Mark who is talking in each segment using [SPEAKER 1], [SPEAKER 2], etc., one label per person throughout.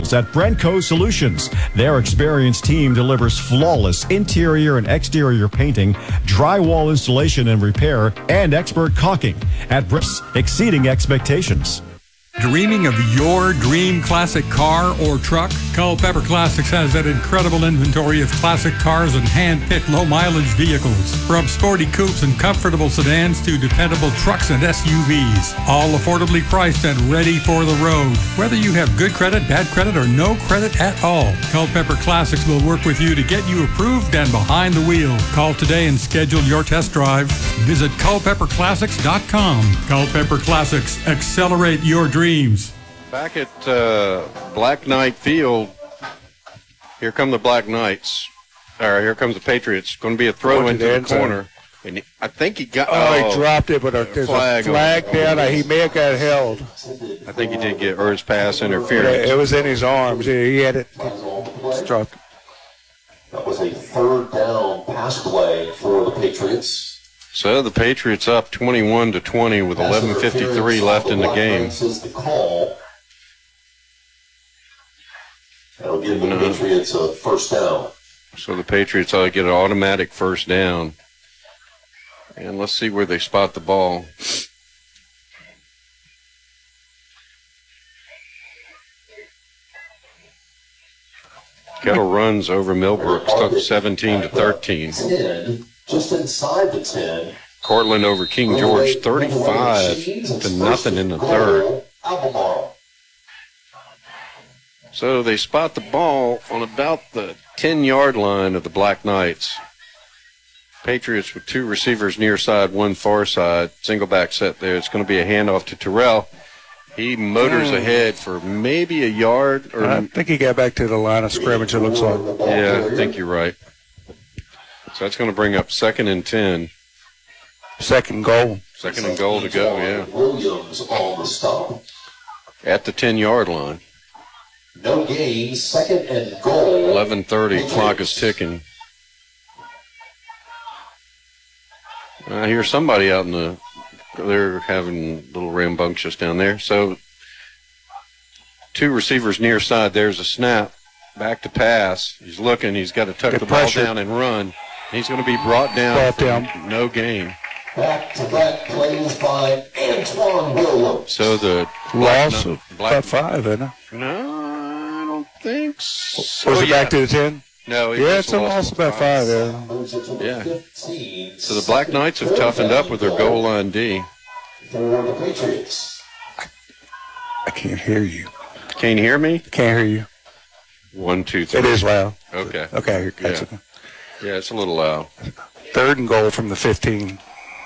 [SPEAKER 1] at Brenco Solutions. Their experienced team delivers flawless interior and exterior painting, drywall installation and repair, and expert caulking at Brips, exceeding expectations.
[SPEAKER 2] Dreaming of your dream classic car or truck? Culpeper Classics has that incredible inventory of classic cars and hand-picked low-mileage vehicles. From sporty coupes and comfortable sedans to dependable trucks and SUVs. All affordably priced and ready for the road. Whether you have good credit, bad credit, or no credit at all, Culpeper Classics will work with you to get you approved and behind the wheel. Call today and schedule your test drive. Visit culpeperclassics.com. Culpeper Classics. Accelerate your dreams.
[SPEAKER 3] Back at Black Knight Field, here come the Black Knights. Or here comes the Patriots. Going to be a throw into the corner. And I think he got...
[SPEAKER 4] he dropped it, but there's a flag down. He may have got held.
[SPEAKER 3] I think he did get Er's pass interference.
[SPEAKER 4] Yeah, it was in his arms. He had it struck.
[SPEAKER 5] That was a third down pass play for the Patriots.
[SPEAKER 3] So the Patriots up 21-20 with 11:53 left in the game.
[SPEAKER 5] That'll give the Patriots a first down.
[SPEAKER 3] So the Patriots ought to get an automatic first down. And let's see where they spot the ball. Kettle runs over Millbrook, stuck 17-13.
[SPEAKER 5] Just inside the 10.
[SPEAKER 3] Cortland over King George, 35-0 in the third. So they spot the ball on about the 10-yard line of the Black Knights. Patriots with two receivers near side, one far side. Single back set there. It's going to be a handoff to Terrell. He motors ahead for maybe a yard. Or
[SPEAKER 4] I think he got back to the line of scrimmage, it looks like.
[SPEAKER 3] Yeah, I think you're right. So that's going to bring up 2nd and 10.
[SPEAKER 4] Second goal.
[SPEAKER 3] 2nd and goal to go, yeah.
[SPEAKER 5] Williams on the stop.
[SPEAKER 3] At the 10-yard line.
[SPEAKER 5] No gain, 2nd and goal.
[SPEAKER 3] 11:30, clock is ticking. I hear somebody out in the... They're having a little rambunctious down there. So two receivers near side. There's a snap. Back to pass. He's looking. He's got to tuck the ball down and run. He's going to be brought down. No gain.
[SPEAKER 5] Back-to-back plays by Antoine Williams.
[SPEAKER 3] So the
[SPEAKER 4] loss of about 5, isn't it?
[SPEAKER 3] No, I don't think so.
[SPEAKER 4] Was it back to the 10?
[SPEAKER 3] No.
[SPEAKER 4] It's a loss of about 5 there.
[SPEAKER 3] Yeah. So the Black Knights have toughened up with their goal line D.
[SPEAKER 5] For the Patriots.
[SPEAKER 4] I can't hear you.
[SPEAKER 3] Can't hear me?
[SPEAKER 4] Can't hear you.
[SPEAKER 3] 1, 2, 3.
[SPEAKER 4] It is loud.
[SPEAKER 3] Okay.
[SPEAKER 4] Okay.
[SPEAKER 3] Yeah, it's a little loud.
[SPEAKER 4] 3rd and goal from the 15.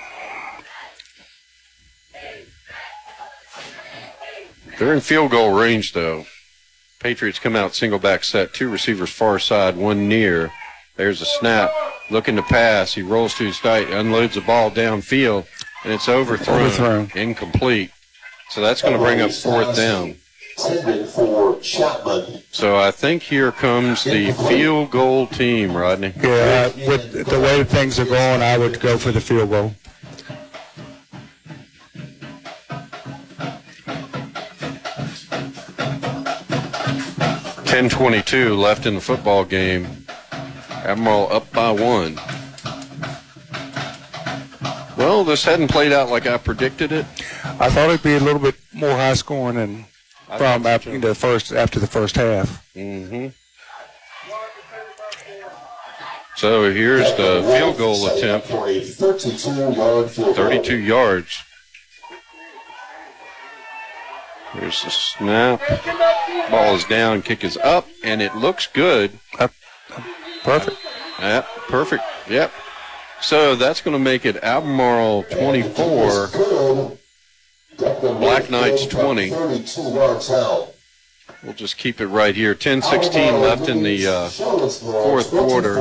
[SPEAKER 3] They're in field goal range, though. Patriots come out single back set, two receivers far side, one near. There's a snap, looking to pass. He rolls to his right, unloads the ball downfield, and it's overthrown. Incomplete. So that's going to bring up 4th down.
[SPEAKER 5] For Chapman.
[SPEAKER 3] So I think here comes the field goal team, Rodney.
[SPEAKER 4] Yeah, with the way things are going, I would go for the field goal.
[SPEAKER 3] .22 left in the football game. Admiral up by 1. Well, this hadn't played out like I predicted it.
[SPEAKER 4] I thought it'd be a little bit more high scoring than from after the first half.
[SPEAKER 3] Mm-hmm. So here's the field goal attempt. 32 yards. Here's the snap. Ball is down, kick is up, and it looks good.
[SPEAKER 4] Perfect.
[SPEAKER 3] Yeah, perfect. Yep. So that's going to make it Albemarle 24, Black Knights 20. We'll just keep it right here. 10:16 left in the 4th quarter.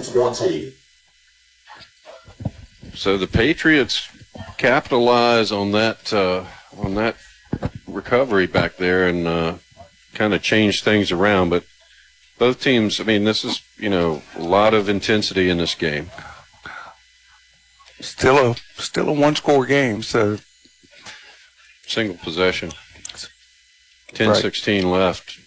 [SPEAKER 3] So the Patriots capitalize on that recovery back there and kind of change things around. But both teams, I mean, this is, a lot of intensity in this game.
[SPEAKER 4] Still a one-score game, so.
[SPEAKER 3] Single possession. 10:16 left.